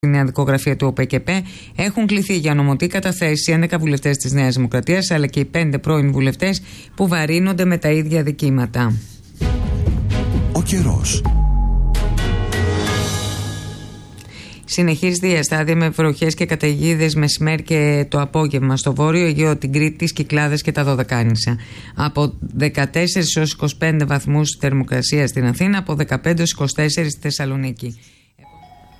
στη νέα δικογραφία του ΟΠΕΚΕΠΕ. Έχουν κληθεί για νομοτή καταθέσεις 11 βουλευτές της Νέας Δημοκρατίας, αλλά και οι 5 πρώην βουλευτές που βαρύνονται με τα ίδια δικήματα. Ο καιρός. Συνεχίζεται η αστάθεια με βροχές και καταιγίδες μεσημέρι και το απόγευμα στο Βόρειο Αιγαίο, την Κρήτη, τις Κυκλάδες και τα Δωδεκάνησα. Από 14 έως 25 βαθμούς θερμοκρασία στην Αθήνα, από 15 έως 24 στη Θεσσαλονίκη.